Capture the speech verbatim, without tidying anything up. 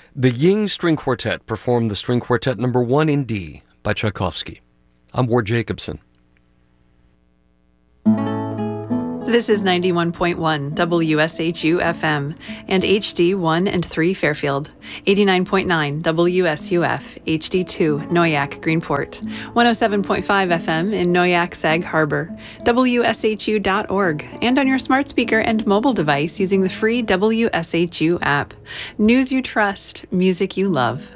The Ying String Quartet performed the String Quartet number one in D by Tchaikovsky. I'm Ward Jacobson. This is ninety-one point one W S H U F M and H D one and three Fairfield, eighty-nine point nine W S U F, H D two Noyac Greenport, one oh seven point five F M in Noyac Sag Harbor, W S H U dot org, and on your smart speaker and mobile device using the free W S H U app. News you trust, music you love.